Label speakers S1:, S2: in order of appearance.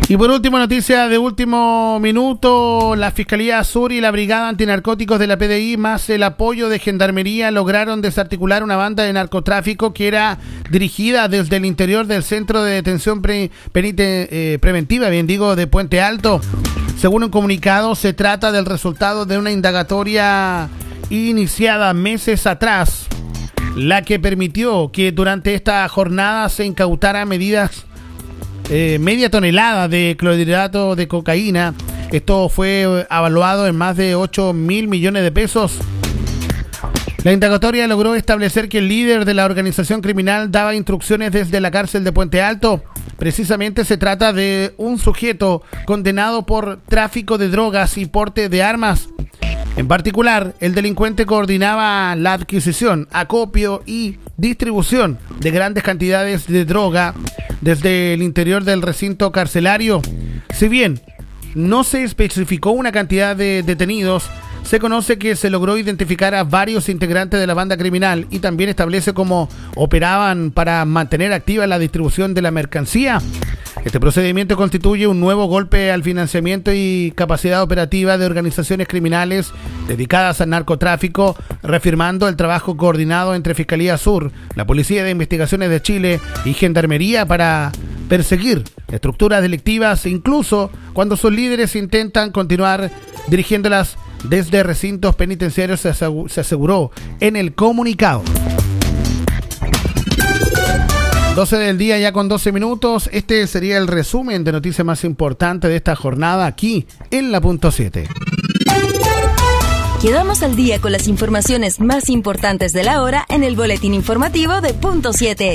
S1: Y por último, noticia de último minuto, la Fiscalía Sur y la Brigada Antinarcóticos de la PDI más el apoyo de Gendarmería lograron desarticular una banda de narcotráfico que era dirigida desde el interior del Centro de Detención Preventiva, de Puente Alto. Según un comunicado, se trata del resultado de una indagatoria iniciada meses atrás, la que permitió que durante esta jornada se incautara media tonelada de clorhidrato de cocaína. Esto fue evaluado en más de 8.000 millones de pesos. La indagatoria logró establecer que el líder de la organización criminal daba instrucciones desde la cárcel de Puente Alto. Precisamente se trata de un sujeto condenado por tráfico de drogas y porte de armas. En particular, el delincuente coordinaba la adquisición, acopio y distribución de grandes cantidades de droga desde el interior del recinto carcelario. Si bien no se especificó una cantidad de detenidos, se conoce que se logró identificar a varios integrantes de la banda criminal y también establece cómo operaban para mantener activa la distribución de la mercancía. Este procedimiento constituye un nuevo golpe al financiamiento y capacidad operativa de organizaciones criminales dedicadas al narcotráfico, reafirmando el trabajo coordinado entre Fiscalía Sur, la Policía de Investigaciones de Chile y Gendarmería para perseguir estructuras delictivas, incluso cuando sus líderes intentan continuar dirigiéndolas desde recintos penitenciarios, se aseguró en el comunicado. 12 del día ya con 12 minutos. Este sería el resumen de noticias más importantes de esta jornada aquí en la Punto 7.
S2: Quedamos al día con las informaciones más importantes de la hora en el boletín informativo de Punto 7.